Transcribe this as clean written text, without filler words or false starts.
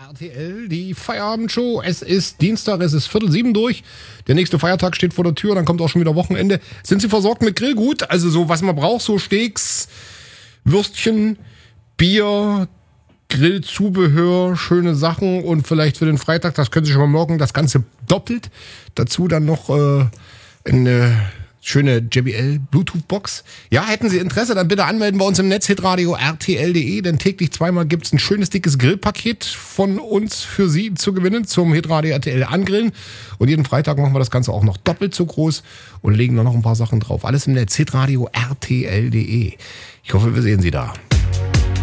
RTL, die Feierabendshow. Es ist Dienstag, es ist 6:45 durch. Der nächste Feiertag steht vor der Tür, dann kommt auch schon wieder Wochenende. Sind Sie versorgt mit Grillgut? Also so, was man braucht, so Steaks, Würstchen, Bier, Grillzubehör, schöne Sachen und vielleicht für den Freitag, das können Sie schon mal merken, das Ganze doppelt. Dazu dann noch eine schöne JBL Bluetooth-Box. Ja, hätten Sie Interesse, dann bitte anmelden bei uns im Netz hitradio rtl.de, denn täglich zweimal gibt's ein schönes, dickes Grillpaket von uns für Sie zu gewinnen zum hitradio RTL Angrillen. Und jeden Freitag machen wir das Ganze auch noch doppelt so groß und legen da noch ein paar Sachen drauf. Alles im Netz hitradio rtl.de. Ich hoffe, wir sehen Sie da.